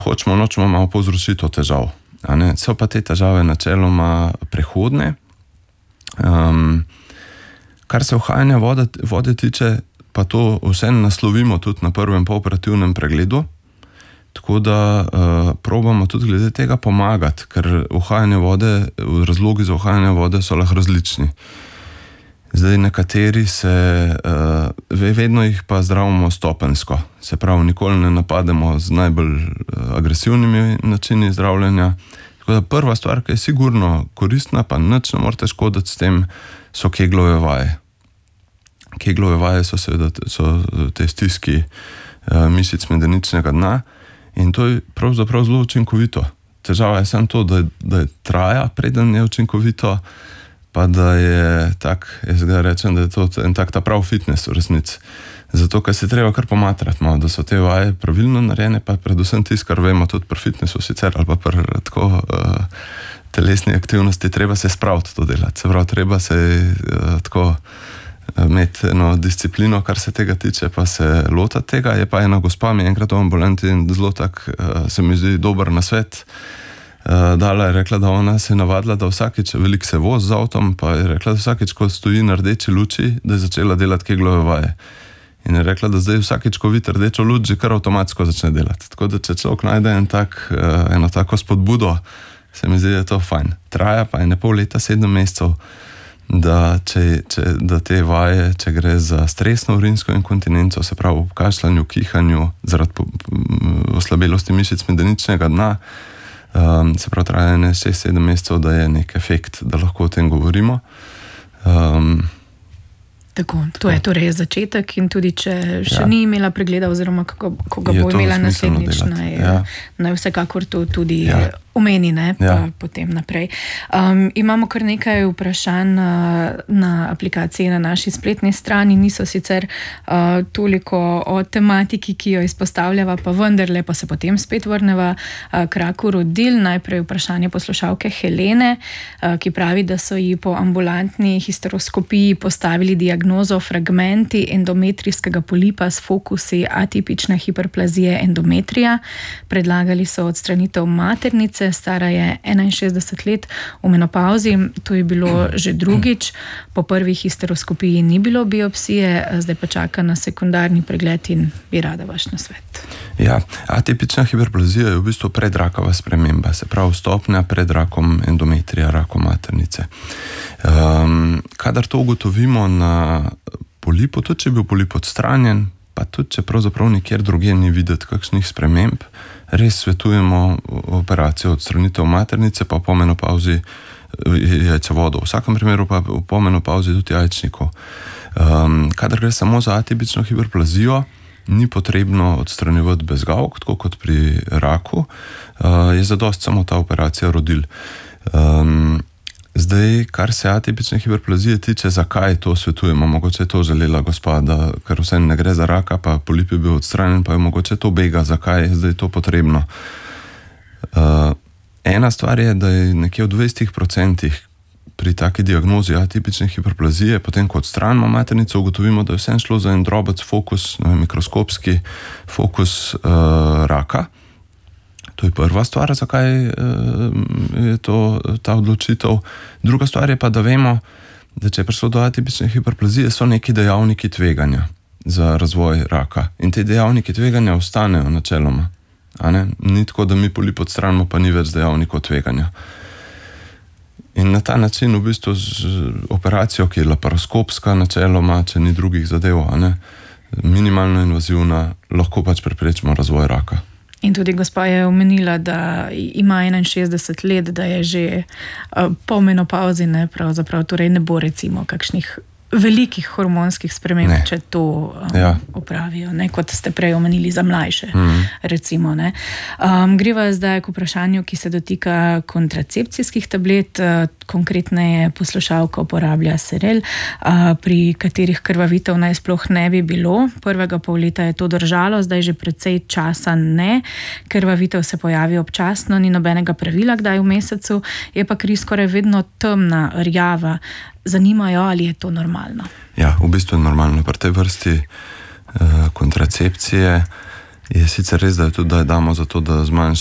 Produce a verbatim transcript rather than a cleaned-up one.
hočemo, nočemo malo povzročiti to težav. A ne? So pa te težave načeloma prehodne. Um, kar se uhajanja vode, vode tiče, pa to vse naslovimo tudi na prvem pooperativnem pregledu, tako da uh, probamo tudi glede tega pomagati, ker uhajanje vode, razlogi za uhajanje vode so lahko različni. Zdaj nekateri se, uh, vedno jih pa zdravimo stopensko, se pravi, nikoli ne napademo z najbolj uh, agresivnimi načini zdravljenja. Tako da prva stvar, ki je sigurno koristna, pa nič ne morate škoditi s tem, so keglove vaje. Keglove vaje so seveda so te stiski uh, mišic medeničnega dna in to je pravzaprav zelo učinkovito. Težava je samo to, da, da je traja, preden je učinkovito, pa da je tak, jaz ga rečem, da je to en tak ta prav fitness v resnici. Zato, ker se treba kar pomatrati malo, da so te vaje pravilno narejene, pa predvsem tisto, kar vemo tudi pri fitnessu sicer, ali pa pri tako uh, telesni aktivnosti, treba se spraviti to delati. Se pravi, treba se uh, tako uh, imeti eno disciplino, kar se tega tiče, pa se lotati tega. Je pa ena gospa mi enkrat v ambulanti in zelo tak, uh, se mi zdi dober nasvet, Uh, dala je rekla, da ona se je navadila, da vsakič, veliko se vozi z avtom, pa je rekla, da vsakič, ko stoji na rdeči luči, da je začela delati keglove vaje. In je rekla, da zdaj vsakič, ko vidi rdečo luč, že kar avtomatsko začne delati. Tako da, če človek najde en tak, uh, eno tako spodbudo, se mi zdi, da je to fajn. Traja pa je ne pol leta, sedem mesecev, da, če, če, da te vaje, če gre za stresno urinsko inkontinenco, se pravi v kašljanju, kihanju, zaradi oslabelosti mišic medeničnega dna, Um, se pravi, traja ne šest sedem mesecev, da je nek efekt, da lahko o tem govorimo. Um, Tako, to je torej začetek in tudi, če še ja. ni imela pregleda oziroma kako, ko ga bo imela naslednjič, naj, ja. naj vsekakor to tudi ja. omeni, ne, pa ja. potem naprej. Um, imamo kar nekaj vprašanj na, na aplikaciji na naši spletni strani, niso sicer uh, toliko o tematiki, ki jo izpostavljava, pa vendarle pa se potem spet vrneva uh, k raku rodil. Najprej vprašanje poslušalke Helene, uh, ki pravi, da so ji po ambulantni histeroskopiji postavili diagnozo fragmenti endometrijskega polipa s fokusi atipične hiperplazije endometrija. Predlagali so odstranitev maternice, stara je enainšestdeset let, v menopauzi, to je bilo že drugič, po prvi histeroskopiji ni bilo biopsije, zdaj pa čaka na sekundarni pregled in bi rada vaš nasvet. Ja, atipična hiperplazija je v bistvu predrakava sprememba, se pravi stopnja pred rakom endometrija, rakom maternice. Um, kadar to ugotovimo na polipu, tudi če je bil polip odstranjen, pa tudi če pravzaprav nikjer drugje ni videti kakšnih sprememb, res svetujemo operacijo odstranitev maternice, pa po menopauzi jajcevodov. V vsakem primeru pa po menopauzi tudi jajčnikov. Um, kadar gre samo za atipično hiperplazijo, ni potrebno odstranjevati bezgavk, tako kot pri raku, uh, je zadost samo ta operacija rodil. Um, Zdaj, kar se atipične hiperplazije tiče, zakaj to svetujemo? Mogoče je to želela gospa, da ker vse ne gre za raka, pa polip je bil odstranjen, pa je mogoče to bega, zakaj je zdaj to potrebno. Uh, ena stvar je, da je nekje v dvajsetih procentih pri taki diagnozi atipične hiperplazije, potem ko odstranimo maternico, ugotovimo, da je vsem šlo za en drobec fokus, mikroskopski fokus uh, raka. To je prva stvar, zakaj je to ta odločitev. Druga stvar je pa, da vemo, da če je prišlo do atipične hiperplazije, so neki dejavniki tveganja za razvoj raka. In te dejavniki tveganja ostanejo načeloma. A ne? Ni tako, da mi polip odstranimo, pa ni več dejavnikov tveganja. In na ta način v bistvu z operacijo, ki je laparoskopska načeloma, če ni drugih zadev, a ne, minimalno invazivna, lahko pač preprečimo razvoj raka. In tudi gospa je omenila, da ima enainšestdeset let, da je že uh, po menopauzi, ne, pravzaprav, torej ne bo recimo kakšnih velikih hormonskih sprememb, ne. Če to um, ja. opravijo, ne, kot ste prej omenili za mlajše, mm-hmm. recimo. Ne. Um, greva zdaj k vprašanju, ki se dotika kontracepcijskih tablet, uh, konkretneje poslušalka uporablja Serel, uh, pri katerih krvavitev naj sploh ne bi bilo. Prvega pol leta je to držalo, zdaj že precej časa ne. Krvavitev se pojavi občasno, ni nobenega pravila, kdaj v mesecu, je pa kri skoraj vedno temna, rjava. Zanimajo, ali je to normalno? Ja, v bistvu je normalno. Pri tej vrsti uh, kontracepcije Je sicer res, da jo tudi damo za to, da zmanjša